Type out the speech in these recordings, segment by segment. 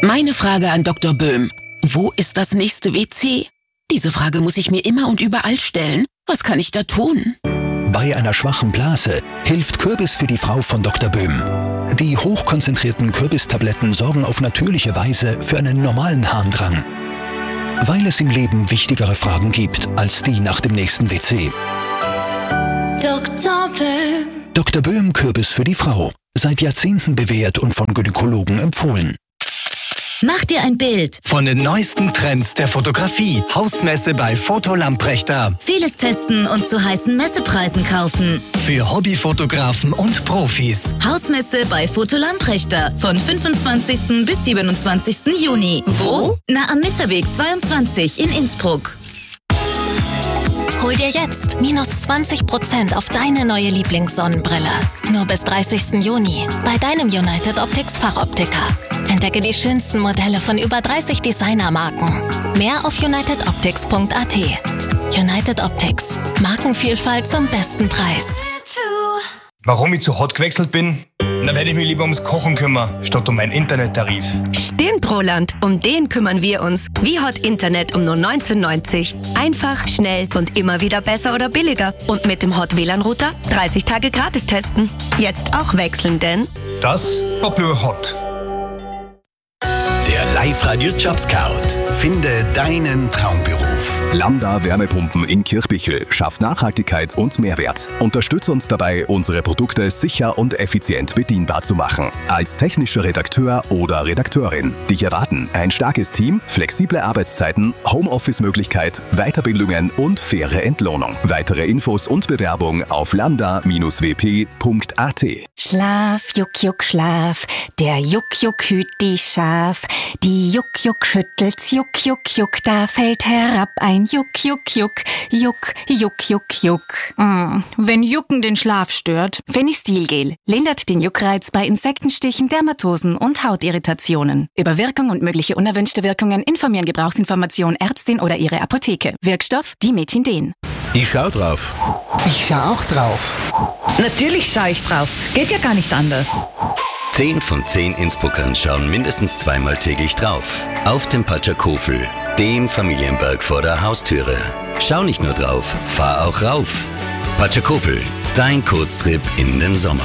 Meine Frage an Dr. Böhm. Wo ist das nächste WC? Diese Frage muss ich mir immer und überall stellen. Was kann ich da tun? Bei einer schwachen Blase hilft Kürbis für die Frau von Dr. Böhm. Die hochkonzentrierten Kürbistabletten sorgen auf natürliche Weise für einen normalen Harndrang. Weil es im Leben wichtigere Fragen gibt als die nach dem nächsten WC. Dr. Böhm. Dr. Böhm Kürbis für die Frau. Seit Jahrzehnten bewährt und von Gynäkologen empfohlen. Mach dir ein Bild. Von den neuesten Trends der Fotografie. Hausmesse bei Foto Lamprechter. Vieles testen und zu heißen Messepreisen kaufen. Für Hobbyfotografen und Profis. Hausmesse bei Foto Lamprechter. Von 25. bis 27. Juni. Wo? Na, am Mitterweg 22 in Innsbruck. Hol dir jetzt minus 20% auf deine neue Lieblingssonnenbrille. Nur bis 30. Juni bei deinem United Optics Fachoptiker. Entdecke die schönsten Modelle von über 30 Designermarken. Mehr auf unitedoptics.at. United Optics. Markenvielfalt zum besten Preis. Warum ich zu Hot gewechselt bin? Da werde ich mich lieber ums Kochen kümmern, statt um meinen Internettarif. Stimmt, Roland. Um den kümmern wir uns. Wie Hot Internet um nur 19,90. Einfach, schnell und immer wieder besser oder billiger. Und mit dem Hot WLAN-Router 30 Tage gratis testen. Jetzt auch wechseln, denn Das war nur Hot. Der Live-Radio Job Scout. Finde deinen Traumberuf. Lambda Wärmepumpen in Kirchbichel schafft Nachhaltigkeit und Mehrwert. Unterstütze uns dabei, unsere Produkte sicher und effizient bedienbar zu machen. Als technischer Redakteur oder Redakteurin. Dich erwarten ein starkes Team, flexible Arbeitszeiten, Homeoffice-Möglichkeit, Weiterbildungen und faire Entlohnung. Weitere Infos und Bewerbung auf lambda-wp.at. Schlaf, Juck, Juck, Schlaf. Der Juck, Juck hüt die Schaf. Die Juck, Juck schüttelt's, Juck, Juck, Juck. Da fällt herab ein Juck, Juck, Juck. Juck, Juck, Juck, Juck. Wenn Jucken den Schlaf stört. Fenistilgel lindert den Juckreiz bei Insektenstichen, Dermatosen und Hautirritationen. Über Wirkung und mögliche unerwünschte Wirkungen informieren Gebrauchsinformation Ärztin oder ihre Apotheke. Wirkstoff Dimethinden. Ich schau drauf. Ich schau auch drauf. Natürlich schaue ich drauf. Geht ja gar nicht anders. 10 von 10 Innsbruckern schauen mindestens zweimal täglich drauf. Auf dem Patschakofel, dem Familienberg vor der Haustüre. Schau nicht nur drauf, fahr auch rauf. Patschakofel, dein Kurztrip in den Sommer.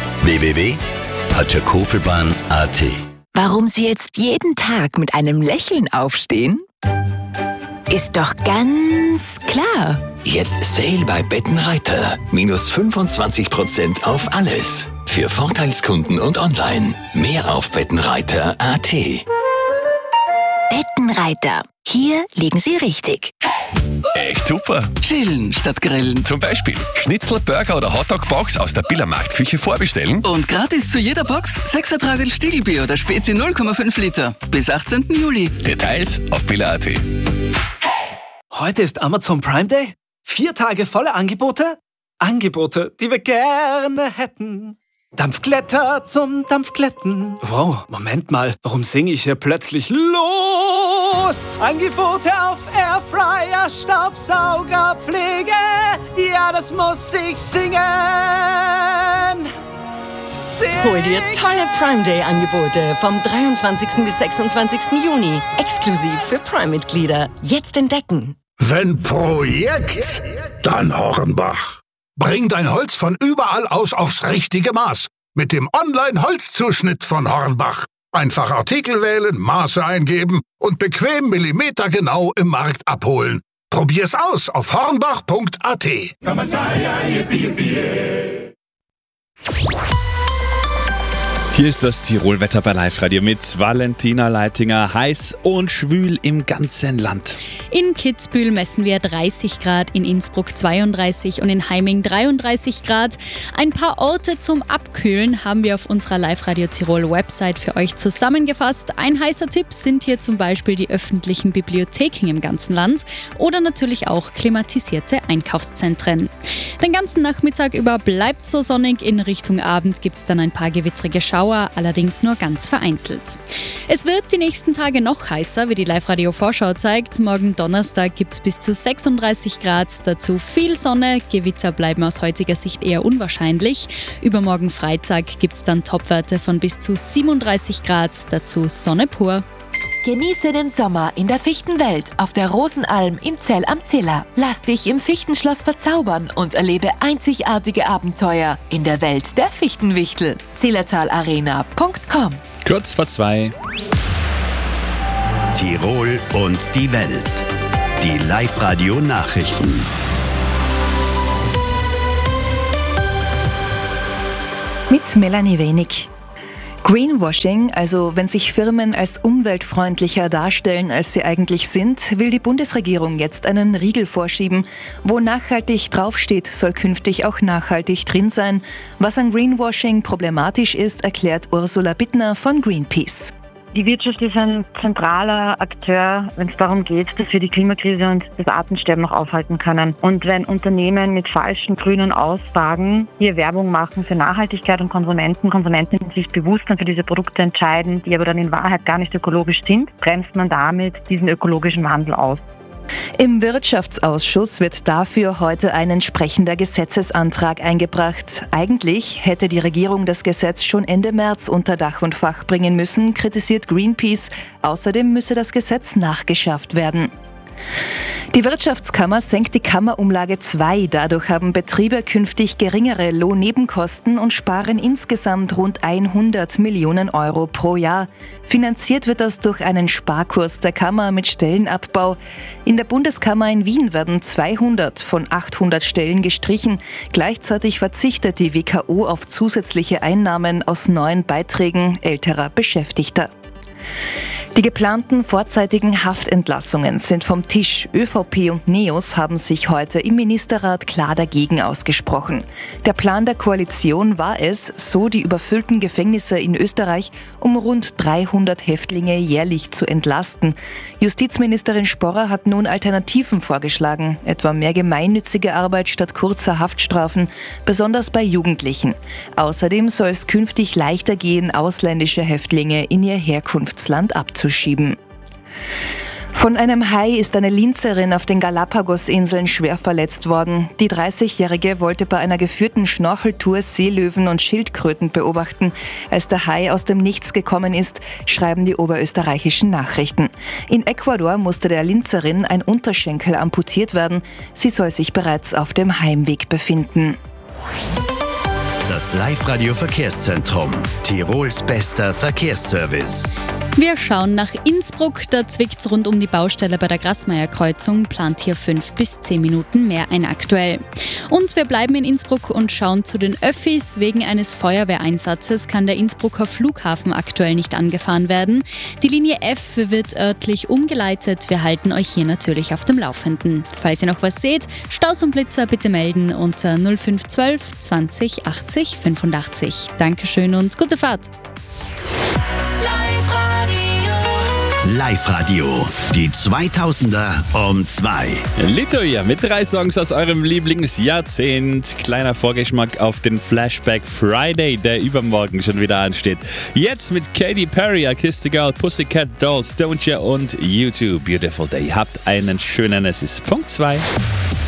www.patschakofelbahn.at. Warum Sie jetzt jeden Tag mit einem Lächeln aufstehen? Ist doch ganz klar. Jetzt Sale bei Bettenreiter. Minus 25% auf alles. Für Vorteilskunden und online. Mehr auf bettenreiter.at. Bettenreiter. Hier liegen Sie richtig. Echt super. Chillen statt grillen. Zum Beispiel Schnitzel, Burger oder Hotdog-Box aus der Billermarktküche vorbestellen. Und gratis zu jeder Box 6er Tragel Stiegelbier oder Spezi 0,5 Liter. Bis 18. Juli. Details auf biller.at. Heute ist Amazon Prime Day. 4 Tage volle Angebote. Angebote, die wir gerne hätten. Dampfglätter zum Dampfglätten. Wow, Moment mal, warum singe ich hier plötzlich los? Angebote auf Airfryer, Staubsauger, Pflege. Ja, das muss ich singen. Hol dir tolle Prime Day Angebote vom 23. bis 26. Juni. Exklusiv für Prime-Mitglieder. Jetzt entdecken. Wenn Projekt, dann Hornbach. Bring dein Holz von überall aus aufs richtige Maß. Mit dem Online-Holzzuschnitt von Hornbach. Einfach Artikel wählen, Maße eingeben und bequem millimetergenau im Markt abholen. Probier's aus auf hornbach.at. Hier ist das Tirol-Wetter bei Live-Radio mit Valentina Leitinger. Heiß und schwül im ganzen Land. In Kitzbühel messen wir 30 Grad, in Innsbruck 32 und in Heiming 33 Grad. Ein paar Orte zum Abkühlen haben wir auf unserer Live-Radio Tirol-Website für euch zusammengefasst. Ein heißer Tipp sind hier zum Beispiel die öffentlichen Bibliotheken im ganzen Land oder natürlich auch klimatisierte Einkaufszentren. Den ganzen Nachmittag über bleibt so sonnig. In Richtung Abend gibt es dann ein paar gewittrige Schauer, allerdings nur ganz vereinzelt. Es wird die nächsten Tage noch heißer, wie die Live-Radio-Vorschau zeigt. Morgen Donnerstag gibt es bis zu 36 Grad, dazu viel Sonne. Gewitter bleiben aus heutiger Sicht eher unwahrscheinlich. Übermorgen Freitag gibt es dann Topwerte von bis zu 37 Grad, dazu Sonne pur. Genieße den Sommer in der Fichtenwelt auf der Rosenalm in Zell am Ziller. Lass dich im Fichtenschloss verzaubern und erlebe einzigartige Abenteuer in der Welt der Fichtenwichtel. zillertalarena.com. Kurz vor 2. Tirol und die Welt. Die Live-Radio-Nachrichten. Mit Melanie Wenig. Greenwashing, also wenn sich Firmen als umweltfreundlicher darstellen, als sie eigentlich sind, will die Bundesregierung jetzt einen Riegel vorschieben. Wo nachhaltig draufsteht, soll künftig auch nachhaltig drin sein. Was an Greenwashing problematisch ist, erklärt Ursula Bittner von Greenpeace. Die Wirtschaft ist ein zentraler Akteur, wenn es darum geht, dass wir die Klimakrise und das Artensterben noch aufhalten können. Und wenn Unternehmen mit falschen grünen Aussagen hier Werbung machen für Nachhaltigkeit und Konsumentinnen sich bewusst dann für diese Produkte entscheiden, die aber dann in Wahrheit gar nicht ökologisch sind, bremst man damit diesen ökologischen Wandel aus. Im Wirtschaftsausschuss wird dafür heute ein entsprechender Gesetzesantrag eingebracht. Eigentlich hätte die Regierung das Gesetz schon Ende März unter Dach und Fach bringen müssen, kritisiert Greenpeace. Außerdem müsse das Gesetz nachgeschärft werden. Die Wirtschaftskammer senkt die Kammerumlage 2. Dadurch haben Betriebe künftig geringere Lohnnebenkosten und sparen insgesamt rund 100 Millionen Euro pro Jahr. Finanziert wird das durch einen Sparkurs der Kammer mit Stellenabbau. In der Bundeskammer in Wien werden 200 von 800 Stellen gestrichen. Gleichzeitig verzichtet die WKO auf zusätzliche Einnahmen aus neuen Beiträgen älterer Beschäftigter. Die geplanten vorzeitigen Haftentlassungen sind vom Tisch. ÖVP und NEOS haben sich heute im Ministerrat klar dagegen ausgesprochen. Der Plan der Koalition war es, so die überfüllten Gefängnisse in Österreich um rund 300 Häftlinge jährlich zu entlasten. Justizministerin Sporrer hat nun Alternativen vorgeschlagen, etwa mehr gemeinnützige Arbeit statt kurzer Haftstrafen, besonders bei Jugendlichen. Außerdem soll es künftig leichter gehen, ausländische Häftlinge in ihr Herkunftsland abzuschieben. Von einem Hai ist eine Linzerin auf den Galapagos-Inseln schwer verletzt worden. Die 30-Jährige wollte bei einer geführten Schnorcheltour Seelöwen und Schildkröten beobachten. Als der Hai aus dem Nichts gekommen ist, schreiben die oberösterreichischen Nachrichten. In Ecuador musste der Linzerin ein Unterschenkel amputiert werden. Sie soll sich bereits auf dem Heimweg befinden. Das Live-Radio-Verkehrszentrum. Tirols bester Verkehrsservice. Wir schauen nach Innsbruck, da zwickt's rund um die Baustelle bei der Grasmeier-Kreuzung, plant hier 5 bis 10 Minuten mehr ein aktuell. Und wir bleiben in Innsbruck und schauen zu den Öffis. Wegen eines Feuerwehreinsatzes kann der Innsbrucker Flughafen aktuell nicht angefahren werden. Die Linie F wird örtlich umgeleitet. Wir halten euch hier natürlich auf dem Laufenden. Falls ihr noch was seht, Staus und Blitzer bitte melden unter 0512 20 80 85. Dankeschön und gute Fahrt. Live-Radio, die 2000er um 2. Litoya mit 3 Songs aus eurem Lieblingsjahrzehnt. Kleiner Vorgeschmack auf den Flashback Friday, der übermorgen schon wieder ansteht. Jetzt mit Katy Perry, I Kissed a Girl, Pussycat Dolls, Don't Ya und U2. Beautiful Day. Habt einen schönen, es ist Punkt 2.